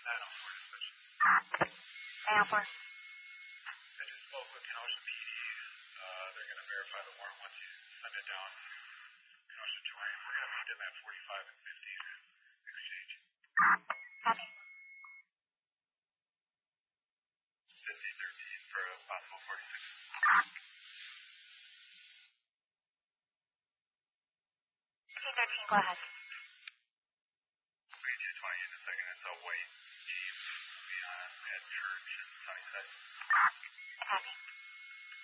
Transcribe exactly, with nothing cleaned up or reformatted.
nine oh four dispatch. nine oh four. I just spoke with Kenosha P D. Uh, they're going to verify the warrant once you send it down. Kenosha Joint. We're going to meet them at forty-five and fifty to exchange. Copy. fifty thirteen for a possible forty-six. fifteen thirteen, go ahead. two twenty in a second. It's a white Jeep. We'll be on at Church and Sunnyside. Copy.